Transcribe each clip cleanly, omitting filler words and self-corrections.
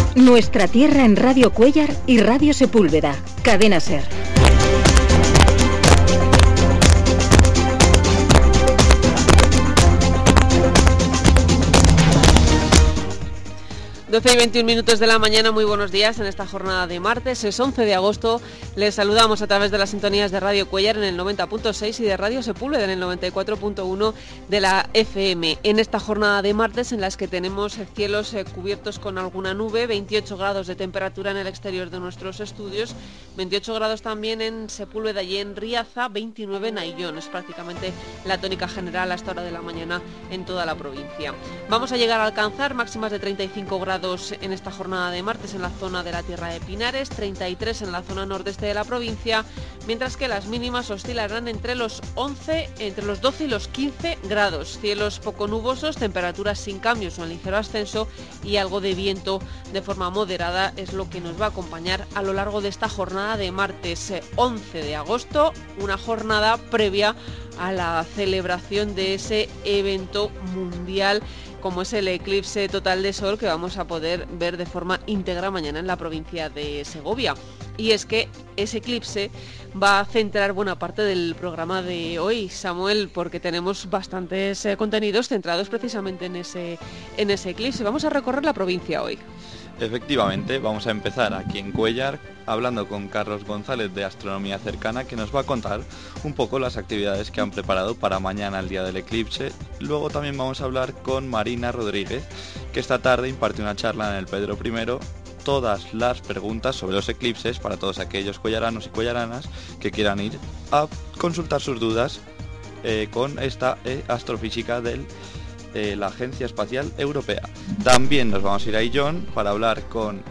Nuestra tierra en Radio Cuéllar y Radio Sepúlveda. Cadena SER. Y 21 minutos de la mañana, muy buenos días en esta jornada de martes, es 11 de agosto, les saludamos a través de las sintonías de Radio Cuéllar en el 90.6 y de Radio Sepúlveda en el 94.1 de la FM. En esta jornada de martes en las que tenemos cielos cubiertos con alguna nube, 28 grados de temperatura en el exterior de nuestros estudios, 28 grados también en Sepúlveda y en Riaza, 29 en Ayllón, es prácticamente la tónica general a esta hora de la mañana en toda la provincia. Vamos a llegar a alcanzar máximas de 35 grados en esta jornada de martes en la zona de la Tierra de Pinares, 33 en la zona nordeste de la provincia, mientras que las mínimas oscilarán entre los 12 y los 15 grados. Cielos poco nubosos, temperaturas sin cambios o en ligero ascenso y algo de viento de forma moderada es lo que nos va a acompañar a lo largo de esta jornada de martes 11 de agosto, una jornada previa a la celebración de ese evento mundial como es el eclipse total de sol que vamos a poder ver de forma íntegra mañana en la provincia de Segovia. Y es que ese eclipse va a centrar buena parte del programa de hoy, Samuel, porque tenemos bastantes contenidos centrados precisamente en ese eclipse. Vamos a recorrer la provincia hoy. Efectivamente, vamos a empezar aquí en Cuéllar hablando con Carlos González de Astronomía Cercana, que nos va a contar un poco las actividades que han preparado para mañana, el día del eclipse. Luego también vamos a hablar con Marina Rodríguez, que esta tarde imparte una charla en el Pedro I, todas las preguntas sobre los eclipses para todos aquellos cuellaranos y cuellaranas que quieran ir a consultar sus dudas con esta astrofísica de la Agencia Espacial Europea. También nos vamos a ir a Ayllón para hablar con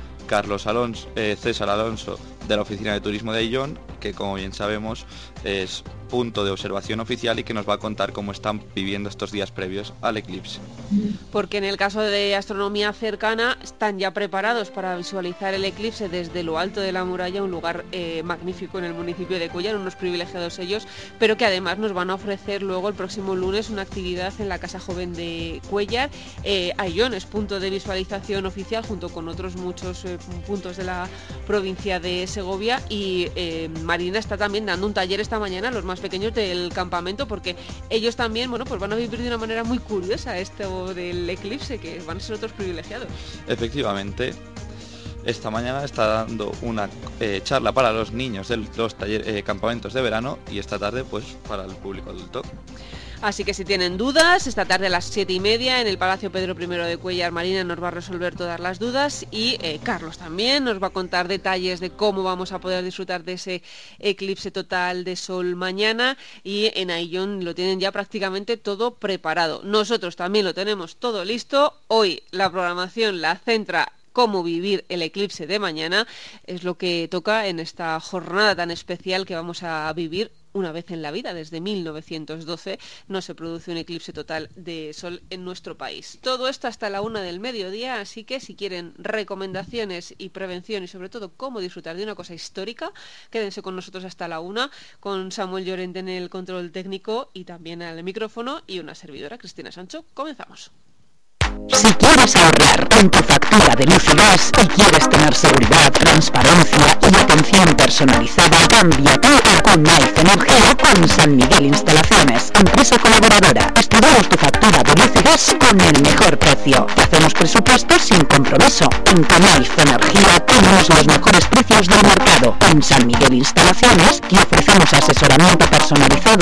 César Alonso de la Oficina de Turismo de Ayllón, que como bien sabemos es punto de observación oficial y que nos va a contar cómo están viviendo estos días previos al eclipse. Porque en el caso de Astronomía Cercana están ya preparados para visualizar el eclipse desde lo alto de la muralla, un lugar magnífico en el municipio de Cuéllar, unos privilegiados ellos, pero que además nos van a ofrecer luego el próximo lunes una actividad en la Casa Joven de Cuéllar. Ayllón es punto de visualización oficial junto con otros muchos puntos de la provincia de Segovia y Marina está también dando un taller esta mañana a los más pequeños del campamento porque ellos también pues van a vivir de una manera muy curiosa esto del eclipse, que van a ser otros privilegiados. Efectivamente, esta mañana está dando una charla para los niños de los campamentos de verano y esta tarde pues para el público adulto. Así que si tienen dudas, esta tarde a las 7:30 en el Palacio Pedro I de Cuéllar, Marina nos va a resolver todas las dudas y Carlos también nos va a contar detalles de cómo vamos a poder disfrutar de ese eclipse total de sol mañana y en Ayllón lo tienen ya prácticamente todo preparado. Nosotros también lo tenemos todo listo. Hoy la programación la centra cómo vivir el eclipse de mañana, es lo que toca en esta jornada tan especial que vamos a vivir una vez en la vida. Desde 1912 no se produce un eclipse total de sol en nuestro país. Todo esto hasta la 1 del mediodía, así que si quieren recomendaciones y prevención y sobre todo cómo disfrutar de una cosa histórica, quédense con nosotros hasta la 1, con Samuel Llorente en el control técnico y también al micrófono y una servidora, Cristina Sancho. Comenzamos. Si quieres ahorrar en tu factura de luz y gas y quieres tener seguridad, transparencia y atención personalizada, cámbiate a Conaiz Energía con San Miguel Instalaciones, empresa colaboradora. Estudiamos tu factura de luz y gas con el mejor precio. Te hacemos presupuestos sin compromiso. En Conaiz Energía tenemos los mejores precios del mercado. En San Miguel Instalaciones te ofrecemos asesoramiento personalizado